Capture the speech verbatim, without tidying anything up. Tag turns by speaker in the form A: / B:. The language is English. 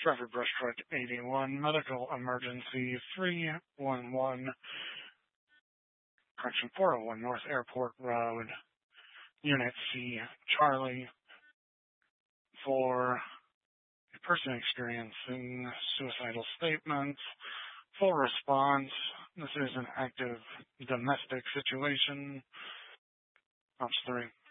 A: Traffic Brush Truck eighty-one, Medical Emergency three one one, correction, four oh one North Airport Road, Unit C, Charlie, for a person experiencing suicidal statements. Full response. This is an active domestic situation. Ops three.